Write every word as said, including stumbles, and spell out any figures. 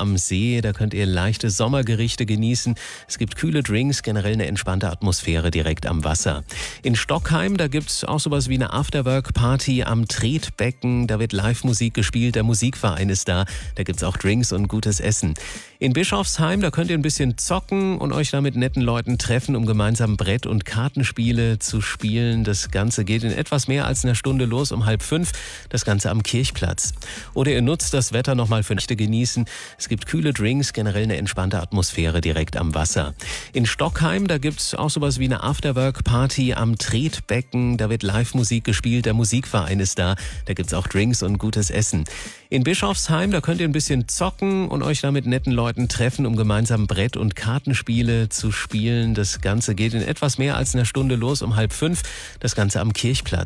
am See. Da könnt ihr leichte Sommergerichte genießen. Es gibt kühle Drinks, generell eine entspannte Atmosphäre direkt am Wasser. In Stockheim, da gibt es auch sowas wie eine Afterwork-Party am Tretbecken. Da wird Live-Musik gespielt, der Musikverein ist da. Da gibt es auch Drinks und gutes Essen. In Bischofsheim, da könnt ihr ein bisschen zocken und euch da mit netten Leuten treffen, um gemeinsam Brett- und Kartenspiele zu spielen. Das Ganze geht in etwas mehr als einer Stunde los, um halb fünf. Das Ganze am Kirchplatz. Oder ihr nutzt das Wetter nochmal für Nächte genießen. Es gibt kühle Drinks, generell eine entspannte Atmosphäre direkt am Wasser. In Stockheim, da gibt es auch sowas wie eine Afterwork-Party am Tretbecken. Da wird Live-Musik gespielt, der Musikverein ist da. Da gibt es auch Drinks und gutes Essen. In Bischofsheim, da könnt ihr ein bisschen zocken und euch da mit netten Leuten treffen, um gemeinsam Brett- und Kartenspiele zu spielen. Das Ganze geht in etwas mehr als einer Stunde los, um halb fünf. Das Ganze am Kirchplatz.